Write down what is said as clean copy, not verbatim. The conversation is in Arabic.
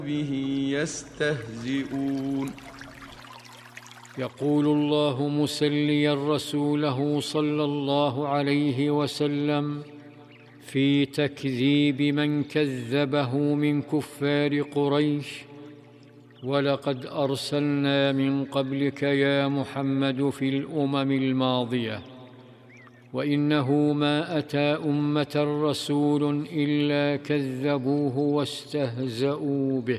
به يستهزئون. يقول الله مسليا رسوله صلى الله عليه وسلم في تكذيب من كذبه من كفار قريش: ولقد أرسلنا من قبلك يا محمد في الأمم الماضية، وإنه ما أتى أمة رسول إلا كذبوه واستهزأوا به.